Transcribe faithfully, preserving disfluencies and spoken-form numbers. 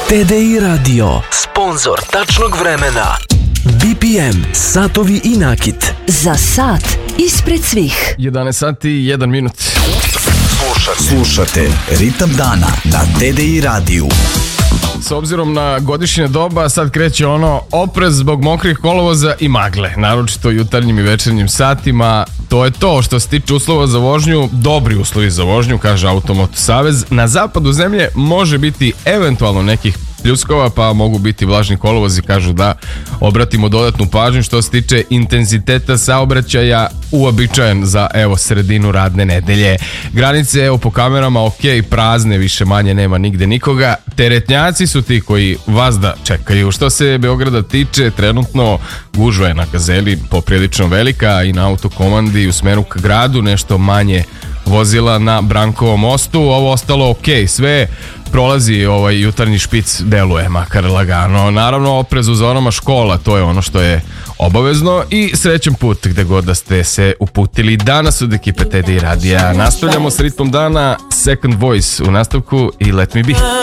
T D I Radio, sponzor tačnog vremena. B P M, satovi i nakit. Za sat ispred svih. jedanaest sati i jedan minut. Slušate, Slušate Ritam dana na T D I radiju. S obzirom na godišnje doba, sad kreće ono oprez zbog mokrih kolovoza i magle, naročito jutarnjim i večernjim satima. To je to što se tiče uslova za vožnju, dobri uslovi za vožnju, kaže Automoto Savez. Na zapadu zemlje može biti eventualno nekih pljuskova, pa mogu biti vlažni kolovozi, kažu da obratimo dodatnu pažnju što se tiče intenziteta saobraćaja, uobičajen za evo sredinu radne nedelje. Granice evo po kamerama ok, prazne, više manje nema nigde nikoga. Teretnjaci su ti koji vazda čekaju. Što se Beograda tiče, trenutno gužva je na Gazeli poprilično velika i na autokomandi u smeru ka gradu, nešto manje vozila na Brankovom mostu. Ovo ostalo ok, sve prolazi, ovaj jutarnji špic deluje makar lagano. Naravno oprez u zonama škola, to je ono što je obavezno i srećan put gde god da ste se uputili. Danas od ekipe T D I radija nastavljamo s ritmom dana, Second Voice u nastavku i Let Me Be.